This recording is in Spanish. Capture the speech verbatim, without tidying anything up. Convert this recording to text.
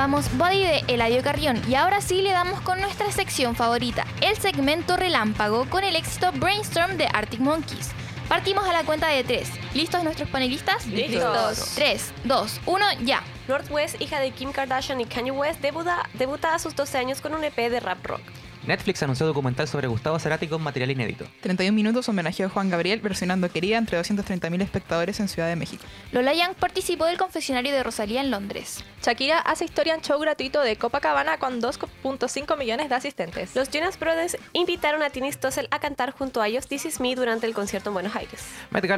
escuchábamos Body de Eladio Carrión y ahora sí le damos con nuestra sección favorita, el segmento relámpago con el éxito Brainstorm de Arctic Monkeys. Partimos a la cuenta de tres. ¿Listos nuestros panelistas? ¡Listos! tres, dos, uno, ya. North West, hija de Kim Kardashian y Kanye West, debuta, debuta a sus doce años con un E P de rap rock. Netflix anunció documental sobre Gustavo Cerati con material inédito. treinta y un minutos homenajeó a Juan Gabriel versionando Querida entre doscientos treinta mil espectadores en Ciudad de México. Lola Young participó del confesionario de Rosalía en Londres. Shakira hace historia en show gratuito de Copacabana con dos punto cinco millones de asistentes. Los Jonas Brothers invitaron a Tini Stossel a cantar junto a ellos This Is Me durante el concierto en Buenos Aires. Met